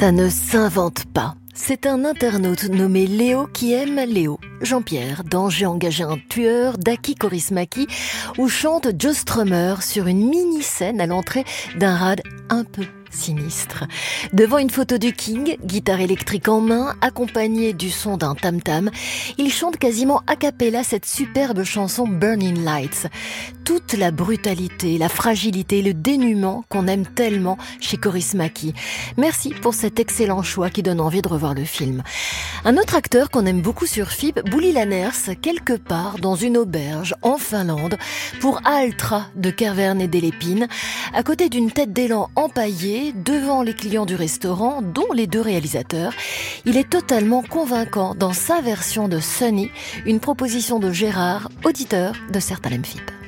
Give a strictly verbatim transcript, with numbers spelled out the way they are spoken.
Ça ne s'invente pas. C'est un internaute nommé Léo qui aime Léo. Jean-Pierre, dans J'ai engagé un tueur d'Aki Kaurismäki, où chante Joe Strummer sur une mini-scène à l'entrée d'un rad un peu sinistre. Devant une photo du King, guitare électrique en main, accompagnée du son d'un tam-tam, il chante quasiment a cappella cette superbe chanson Burning Lights. Toute la brutalité, la fragilité, le dénuement qu'on aime tellement chez Kaurismäki. Merci pour cet excellent choix qui donne envie de revoir le film. Un autre acteur qu'on aime beaucoup sur F I B, Bouli Lanners, quelque part dans une auberge en Finlande, pour Altra de Kervern et Delépine, à côté d'une tête d'élan empaillée, devant les clients du restaurant, dont les deux réalisateurs. Il est totalement convaincant dans sa version de Sunny, une proposition de Gérard, auditeur de Certes F I B.